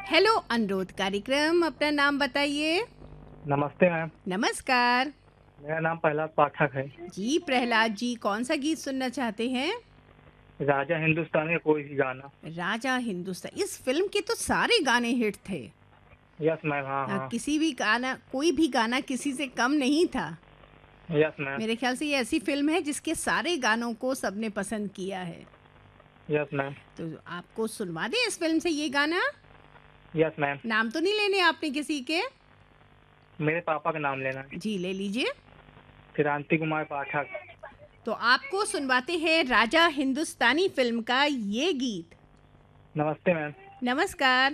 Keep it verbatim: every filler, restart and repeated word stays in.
Hello अनुरोध कार्यक्रम, अपना नाम बताइए। नमस्ते मैम। नमस्कार। मेरा नाम प्रहलाद पाठक है। जी प्रहलाद जी, कौन सा गीत सुनना चाहते हैं? राजा हिंदुस्तान का कोई भी गाना। राजा हिंदुस्तान, इस फिल्म के तो सारे गाने हिट थे। यस मैम, हाँ आ, हाँ। किसी भी गाना, कोई भी गाना किसी से कम नहीं था। Yes ma'am. मेरे ख्याल से ये ऐसी फिल्म है जिसके सारे गानों को सबने पसंद किया है। Yes ma'am. तो आपको सुनवा दें इस फिल्म से ये गाना? Yes ma'am. नाम तो नहीं लेने आपने किसी के? मेरे पापा का नाम लेना है। जी ले लीजिए। क्रांति कुमार पाठक। तो आपको सुनवाते हैं राजा हिंदुस्तानी फिल्म का ये गीत। नमस्ते मैम। नमस्कार।